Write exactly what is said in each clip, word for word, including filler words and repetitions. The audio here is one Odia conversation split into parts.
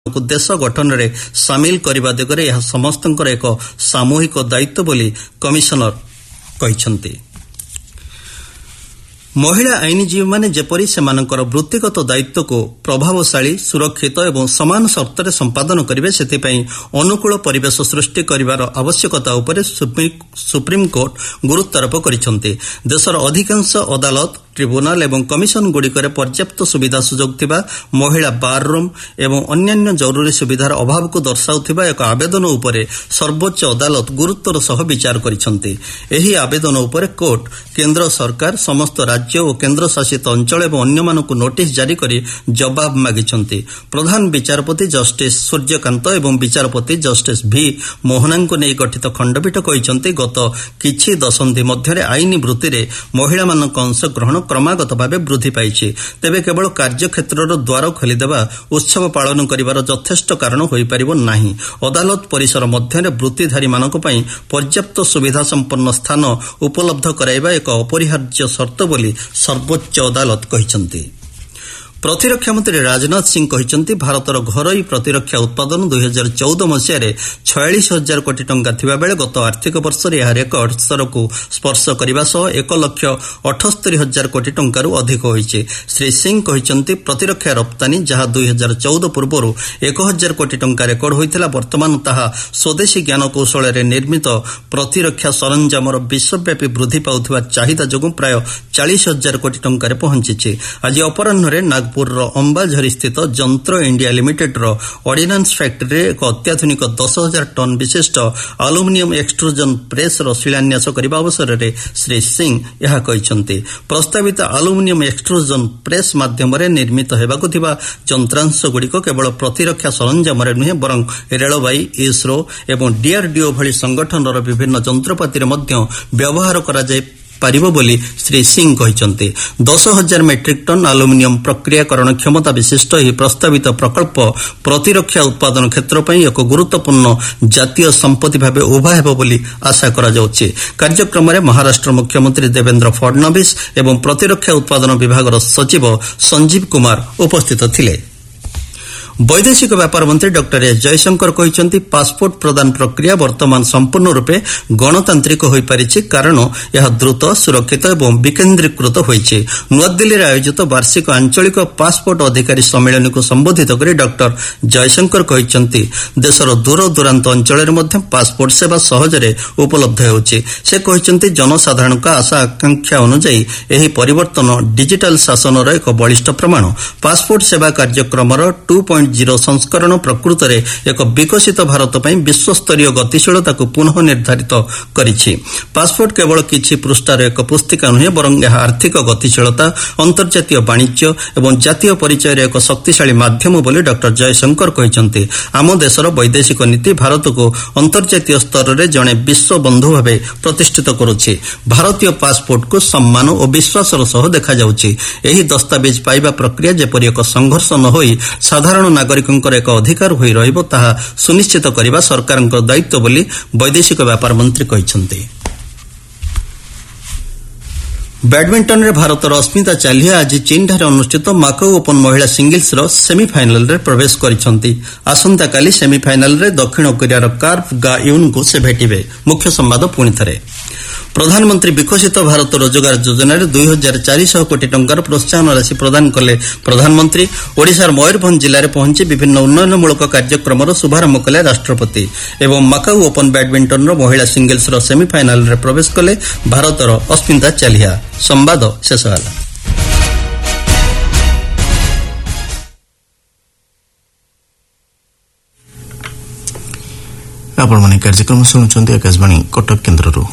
ଦେଶ ଗଠନରେ ସାମିଲ କରିବା ଦିଗରେ ଏହା ସମସ୍ତଙ୍କର ଏକ ସାମୂହିକ ଦାୟିତ୍ୱ ବୋଲି କମିଶନର କହିଛନ୍ତି। ମହିଳା ଆଇନଜୀବୀମାନେ ଯେପରି ସେମାନଙ୍କର ବୃତ୍ତିଗତ ଦାୟିତ୍ୱକୁ ପ୍ରଭାବଶାଳୀ, ସୁରକ୍ଷିତ ଏବଂ ସମାନ ସର୍ତ୍ତରେ ସମ୍ପାଦନ କରିବେ, ସେଥିପାଇଁ ଅନୁକୂଳ ପରିବେଶ ସୃଷ୍ଟି କରିବାର ଆବଶ୍ୟକତା ଉପରେ ସୁପ୍ରିମକୋର୍ଟ ଗୁରୁତ୍ୱାରୋପ କରିଛନ୍ତି। ଦେଶର ଅଧିକାଂଶ ଅଦାଲତ, ଟ୍ରିବ୍ୟୁନାଲ ଏବଂ କମିଶନଗୁଡ଼ିକରେ ପର୍ଯ୍ୟାପ୍ତ ସୁବିଧା ସୁଯୋଗ ଥିବା, ମହିଳା ବାର୍ରୁମ୍ ଏବଂ ଅନ୍ୟାନ୍ୟ ଜରୁରୀ ସୁବିଧାର ଅଭାବକୁ ଦର୍ଶାଉଥିବା ଏକ ଆବେଦନ ଉପରେ ସର୍ବୋଚ୍ଚ ଅଦାଲତ ଗୁରୁତ୍ୱର ସହ ବିଚାର କରିଛନ୍ତି। ଏହି ଆବେଦନ ଉପରେ କୋର୍ଟ କେନ୍ଦ୍ର ସରକାର, ସମସ୍ତ ରାଜ୍ୟ ଓ କେନ୍ଦ୍ରଶାସିତ ଅଞ୍ଚଳ ଏବଂ ଅନ୍ୟମାନଙ୍କୁ ନୋଟିସ୍ ଜାରି କରି ଜବାବ ମାଗିଛନ୍ତି। ପ୍ରଧାନ ବିଚାରପତି ଜଷ୍ଟିସ୍ ସୂର୍ଯ୍ୟକାନ୍ତ ଏବଂ ବିଚାରପତି ଜଷ୍ଟିସ୍ ଭି ମୋହନାଙ୍କୁ ନେଇ ଗଠିତ ଖଣ୍ଡପୀଠ କହିଛନ୍ତି, ଗତ କିଛି ଦଶନ୍ଧି ମଧ୍ୟରେ ଆଇନ ବୃତ୍ତିରେ ମହିଳାମାନଙ୍କ ଅଂଶଗ୍ରହଣ କ୍ରମାଗତ ଭାବେ ବୃଦ୍ଧି ପାଇଛି। ତେବେ କେବଳ କାର୍ଯ୍ୟକ୍ଷେତ୍ରର ଦ୍ୱାର ଖୋଲିଦେବା ଉତ୍ସବ ପାଳନ କରିବାର ଯଥେଷ୍ଟ କାରଣ ହୋଇପାରିବ ନାହିଁ। ଅଦାଲତ ପରିସର ମଧ୍ୟରେ ବୃତ୍ତିଧାରୀମାନଙ୍କ ପାଇଁ ପର୍ଯ୍ୟାପ୍ତ ସୁବିଧା ସମ୍ପନ୍ନ ସ୍ଥାନ ଉପଲବ୍ଧ କରାଇବା ଏକ ଅପରିହାର୍ଯ୍ୟ ସର୍ତ୍ତ ବୋଲି ସର୍ବୋଚ୍ଚ ଅଦାଲତ କହିଛନ୍ତି। ପ୍ରତିରକ୍ଷା ମନ୍ତ୍ରୀ ରାଜନାଥ ସିଂ କହିଛନ୍ତି, ଭାରତର ଘରୋଇ ପ୍ରତିରକ୍ଷା ଉତ୍ପାଦନ ଦୁଇ ହଜାର ଚଉଦ ମସିହାରେ ଛୟାଳିଶ ହଜାର କୋଟି ଟଙ୍କା ଥିବାବେଳେ ଗତ ଆର୍ଥିକ ବର୍ଷରେ ଏହା ରେକର୍ଡ ସ୍ତରକୁ ସ୍ପର୍ଶ କରିବା ସହ ଏକ ଲକ୍ଷ ଅଠସ୍ତରୀ ହଜାର କୋଟି ଟଙ୍କାରୁ ଅଧିକ ହୋଇଛି। ଶ୍ରୀ ସିଂ କହିଛନ୍ତି, ପ୍ରତିରକ୍ଷା ରପ୍ତାନୀ, ଯାହା ଦୁଇ ହଜାର ଚଉଦ ପୂର୍ବରୁ ଏକ ହଜାର କୋଟି ଟଙ୍କା ରେକର୍ଡ ହୋଇଥିଲା, ବର୍ତ୍ତମାନ ତାହା ସ୍ୱଦେଶୀ ଜ୍ଞାନକୌଶଳରେ ନିର୍ମିତ ପ୍ରତିରକ୍ଷା ସରଞ୍ଜାମର ବିଶ୍ୱବ୍ୟାପୀ ବୃଦ୍ଧି ପାଉଥିବା ଚାହିଦା ଯୋଗୁଁ ପ୍ରାୟ ଚାଳିଶ ହଜାର କୋଟି ଟଙ୍କାରେ ପହଞ୍ଚିଛି। ଆଜି ଅପରାହ୍ନରେ ନାଗପୁରର ଅମ୍ବାଝରିସ୍ଥିତ ଯନ୍ତ୍ର ଇଣ୍ଡିଆ ଲିମିଟେଡ୍ର ଅର୍ଡିନାନ୍ସ ଫ୍ୟାକ୍ଟ୍ରିରେ ଏକ ଅତ୍ୟାଧୁନିକ ଦଶ ହଜାର ଟନ୍ ବିଶିଷ୍ଟ ଆଲୁମିନିୟମ୍ ଏକ୍ସଟ୍ରୁଜନ୍ ପ୍ରେସ୍ର ଶିଳାନ୍ୟାସ କରିବା ଅବସରରେ ଶ୍ରୀ ସିଂ ଏହା କହିଛନ୍ତି। ପ୍ରସ୍ତାବିତ ଆଲୁମିନିୟମ୍ ଏକ୍ସଟ୍ରୁଜନ୍ ପ୍ରେସ୍ ମାଧ୍ୟମରେ ନିର୍ମିତ ହେବାକୁ ଥିବା ଯନ୍ତ୍ରାଂଶଗୁଡ଼ିକ କେବଳ ପ୍ରତିରକ୍ଷା ସରଞ୍ଜାମରେ ନୁହେଁ, ବରଂ ରେଳବାଇ, ଇସ୍ରୋ ଏବଂ ଡିଆର୍ଡିଓ ଭଳି ସଂଗଠନର ବିଭିନ୍ନ ଯନ୍ତ୍ରପାତିରେ ମଧ୍ୟ ବ୍ୟବହାର କରାଯାଇ ପାରିବ ବୋଲି ଶ୍ରୀ ସିଂ କହିଛନ୍ତି। ଦଶ ହଜାର ମେଟ୍ରିକ୍ ଟନ୍ ଆଲୁମିନିୟମ୍ ପ୍ରକ୍ରିୟାକରଣ କ୍ଷମତା ବିଶିଷ୍ଟ ଏହି ପ୍ରସ୍ତାବିତ ପ୍ରକଳ୍ପ ପ୍ରତିରକ୍ଷା ଉତ୍ପାଦନ କ୍ଷେତ୍ର ପାଇଁ ଏକ ଗୁରୁତ୍ୱପୂର୍ଣ୍ଣ ଜାତୀୟ ସମ୍ପତ୍ତି ଭାବେ ଉଭା ହେବ ବୋଲି ଆଶା କରାଯାଉଛି। କାର୍ଯ୍ୟକ୍ରମରେ ମହାରାଷ୍ଟ୍ର ମୁଖ୍ୟମନ୍ତ୍ରୀ ଦେବେନ୍ଦ୍ର ଫଡ୍ନବୀସ ଏବଂ ପ୍ରତିରକ୍ଷା ଉତ୍ପାଦନ ବିଭାଗର ସଚିବ ସଞ୍ଜୀବ କୁମାର ଉପସ୍ଥିତ ଥିଲେ। ବୈଦେଶିକ ବ୍ୟାପାର ମନ୍ତ୍ରୀ ଡକ୍ଟର ଏସ୍ ଜୟଶଙ୍କର କହିଛନ୍ତି, ପାସପୋର୍ଟ ପ୍ରଦାନ ପ୍ରକ୍ରିୟା ବର୍ତ୍ତମାନ ସମ୍ପୂର୍ଣ୍ଣ ରୂପେ ଗଣତାନ୍ତ୍ରିକ ହୋଇପାରିଛି, କାରଣ ଏହା ଦ୍ରୁତ, ସୁରକ୍ଷିତ ଏବଂ ବିକେନ୍ଦ୍ରୀକୃତ ହୋଇଛି। ନୂଆଦିଲ୍ଲୀରେ ଆୟୋଜିତ ବାର୍ଷିକ ଆଞ୍ଚଳିକ ପାସପୋର୍ଟ ଅଧିକାରୀ ସମ୍ମିଳନୀକୁ ସମ୍ବୋଧିତ କରି ଡକ୍ଟର ଜୟଶଙ୍କର କହିଛନ୍ତି, ଦେଶର ଦୂରଦୂରାନ୍ତ ଅଞ୍ଚଳରେ ମଧ୍ୟ ପାସପୋର୍ଟ ସେବା ସହଜରେ ଉପଲବ୍ଧ ହେଉଛି। ସେ କହିଛନ୍ତି, ଜନସାଧାରଣଙ୍କ ଆଶା ଆକାଂକ୍ଷା ଅନୁଯାୟୀ ଏହି ପରିବର୍ତ୍ତନ ଡିଜିଟାଲ ଶାସନର ଏକ ବଳିଷ୍ଠ ପ୍ରମାଣ। ପାସପୋର୍ଟ ସେବା କାର୍ଯ୍ୟକ୍ରମର ଟୁ ପଏଣ୍ଟ ଜିରୋ ସଂସ୍କରଣ ପ୍ରକୃତରେ ଏକ ବିକଶିତ ଭାରତ ପାଇଁ ବିଶ୍ୱସ୍ତରୀୟ ଗତିଶୀଳତାକୁ ପୁନଃ ନିର୍ଦ୍ଧାରିତ କରିଛି। ପାସପୋର୍ଟ କେବଳ କିଛି ପୃଷ୍ଠାର ଏକ ପୁସ୍ତିକା ନୁହେଁ, ବରଂ ଏହା ଆର୍ଥିକ ଗତିଶୀଳତା, ଅନ୍ତର୍ଜାତୀୟ ବାଣିଜ୍ୟ ଏବଂ ଜାତୀୟ ପରିଚୟର ଏକ ଶକ୍ତିଶାଳୀ ମାଧ୍ୟମ ବୋଲି ଡକ୍ଟର ଜୟଶଙ୍କର କହିଛନ୍ତି। ଆମ ଦେଶର ବୈଦେଶିକ ନୀତି ଭାରତକୁ ଅନ୍ତର୍ଜାତୀୟ ସ୍ତରରେ ଜଣେ ବିଶ୍ୱବନ୍ଧୁ ଭାବେ ପ୍ରତିଷ୍ଠିତ କରୁଛି। ଭାରତୀୟ ପାସପୋର୍ଟକୁ ସମ୍ମାନ ଓ ବିଶ୍ୱାସର ସହ ଦେଖାଯାଉଛି। ଏହି ଦସ୍ତାବିଜ ପାଇବା ପ୍ରକ୍ରିୟା ଯେପରି ଏକ ସଂଘର୍ଷ ନ ହୋଇ ସାଧାରଣ ନାଗରିକଙ୍କର ଏକ ଅଧିକାର ହୋଇ ରହିବ, ତାହା ସୁନିଶ୍ଚିତ କରିବା ସରକାରଙ୍କ ଦାୟିତ୍ୱ ବୋଲି ବୈଦେଶିକ ବ୍ୟାପାର ମନ୍ତ୍ରୀ କହିଛନ୍ତି। ବ୍ୟାଡମିଣ୍ଟନରେ ଭାରତର ଅସ୍ମିତା ଚାଲିହା ଆଜି ଚୀନଠାରେ ଅନୁଷ୍ଠିତ ମାକାଉ ଓପନ୍ ମହିଳା ସିଙ୍ଗଲ୍ସର ସେମିଫାଇନାଲରେ ପ୍ରବେଶ କରିଛନ୍ତି। ଆସନ୍ତାକାଲି ସେମିଫାଇନାଲରେ ଦକ୍ଷିଣ କୋରିଆର କାର୍ପ ଗା ୟୁନ୍ଙ୍କୁ ସେ ଭେଟିବେ। ମୁଖ୍ୟ ସମ୍ବାଦ ପୁଣି ଥରେ। ପ୍ରଧାନମନ୍ତ୍ରୀ ବିକଶିତ ଭାରତ ରୋଜଗାର ଯୋଜନାରେ ଦୁଇ ହଜାର ଚାରିଶହ କୋଟି ଟଙ୍କାର ପ୍ରୋତ୍ସାହନ ରାଶି ପ୍ରଦାନ କଲେ ପ୍ରଧାନମନ୍ତ୍ରୀ। ଓଡ଼ିଶାର ମୟୂରଭଞ୍ଜ ଜିଲ୍ଲାରେ ପହଞ୍ଚି ବିଭିନ୍ନ ଉନ୍ନୟନମୂଳକ କାର୍ଯ୍ୟକ୍ରମର ଶୁଭାରମ୍ଭ କଲେ ରାଷ୍ଟ୍ରପତି ଏବଂ ମାକାଉ ଓପନ୍ ବ୍ୟାଡମିଣ୍ଟନର ମହିଳା ସିଙ୍ଗଲ୍ସର ସେମିଫାଇନାଲରେ ପ୍ରବେଶ କଲେ ଭାରତର ଅସ୍ମିତା ଚାଲିହା। ସମ୍ବାଦ ଶେଷ ହେଲା। ଆପଣମାନେ କାର୍ଯ୍ୟକ୍ରମ ଶୁଣୁଛନ୍ତି ଆକାଶବାଣୀ କଟକ କେନ୍ଦ୍ରରୁ।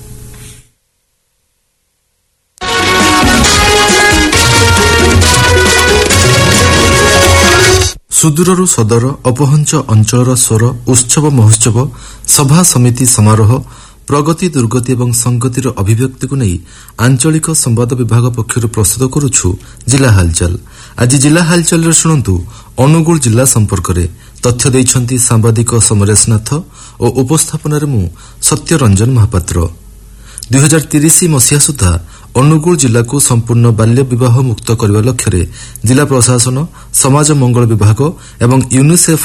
ସୁଦୂରରୁ ସଦର, ଅପହଞ୍ଚ ଅଞ୍ଚଳର ସ୍ୱର, ଉତ୍ସବ ମହୋତ୍ସବ, ସଭା ସମିତି ସମାରୋହ, ପ୍ରଗତି ଦୁର୍ଗତି ଏବଂ ସଂଗତିର ଅଭିବ୍ୟକ୍ତିକୁ ନେଇ ଆଞ୍ଚଳିକ ସମ୍ବାଦ ବିଭାଗ ପକ୍ଷରୁ ପ୍ରସ୍ତୁତ କରୁଛୁ ଜିଲ୍ଲା ହାଲଚାଲ। ଆଜି ଜିଲ୍ଲା ହାଲଚାଲରେ ଶୁଣନ୍ତୁ ଅନୁଗୁଳ ଜିଲ୍ଲା ସମ୍ପର୍କରେ। ତଥ୍ୟ ଦେଇଛନ୍ତି ସାମ୍ବାଦିକ ସମରେଶ ନାଥ ଓ ଉପସ୍ଥାପନାରେ ମୁଁ ସତ୍ୟରଞ୍ଜନ ମହାପାତ୍ର। ଦୁଇ ହଜାର ତିରିଶ ମସିହା ସୁଦ୍ଧା ଅନୁଗୁଳ ଜିଲ୍ଲାକୁ ସମ୍ପୂର୍ଣ୍ଣ ବାଲ୍ୟ ବିବାହ ମୁକ୍ତ କରିବା ଲକ୍ଷ୍ୟରେ ଜିଲ୍ଲା ପ୍ରଶାସନ, ସମାଜ ମଙ୍ଗଳ ବିଭାଗ ଏବଂ ୟୁନିସେଫ୍